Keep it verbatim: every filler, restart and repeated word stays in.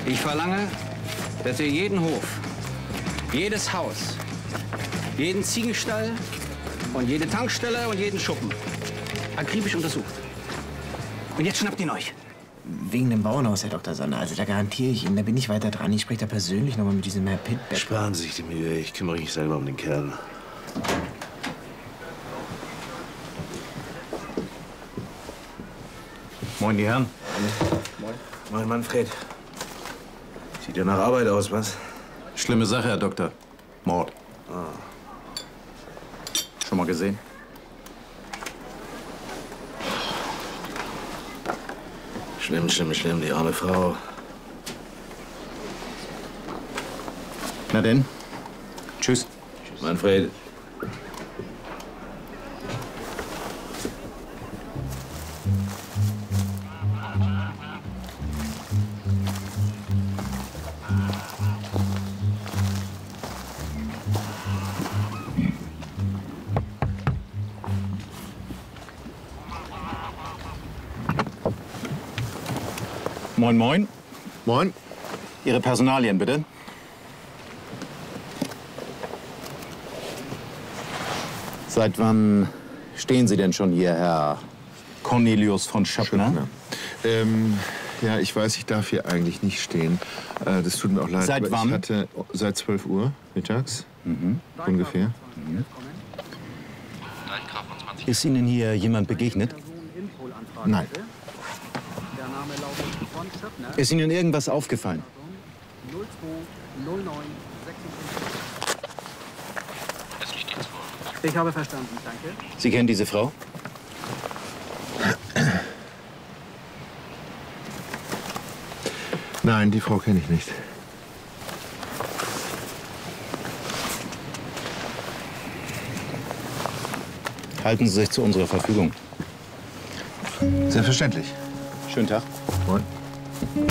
Ich verlange, dass ihr jeden Hof, jedes Haus, jeden Ziegenstall und jede Tankstelle und jeden Schuppen akribisch untersucht. Und jetzt schnappt ihn euch. Wegen dem Bauernhaus, Herr Doktor Sander. Also da garantiere ich Ihnen, da bin ich weiter dran. Ich spreche da persönlich noch mal mit diesem Herr Pitt. Sparen Sie sich die Mühe. Ich kümmere mich selber um den Kerl. Moin, die Herren. Moin. Moin, Manfred. Sieht ja nach Arbeit aus, was? Schlimme Sache, Herr Doktor. Mord. Ah. Schon mal gesehen? Schlimm, schlimm, schlimm, die arme Frau. Na denn? Tschüss. Tschüss. Manfred. Moin, moin. Moin. Ihre Personalien, bitte. Seit wann stehen Sie denn schon hier, Herr Cornelius von Schöppner? Schöppner. Ähm, ja, ich weiß, ich darf hier eigentlich nicht stehen. Äh, das tut mir auch leid. Seit aber wann? Ich hatte seit zwölf Uhr mittags, Mhm. ungefähr. Mhm. Ist Ihnen hier jemand begegnet? Nein. Ist Ihnen irgendwas aufgefallen? Ich habe verstanden, danke. Sie kennen diese Frau? Nein, die Frau kenne ich nicht. Halten Sie sich zu unserer Verfügung. Selbstverständlich. Schönen Tag. Moin.